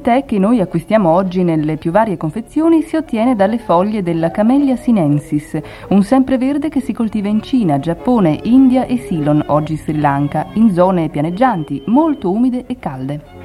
tè che noi acquistiamo oggi nelle più varie confezioni si ottiene dalle foglie della Camellia sinensis, un sempreverde che si coltiva in Cina, Giappone, India e Ceylon, oggi Sri Lanka, in zone pianeggianti, molto umide e calde.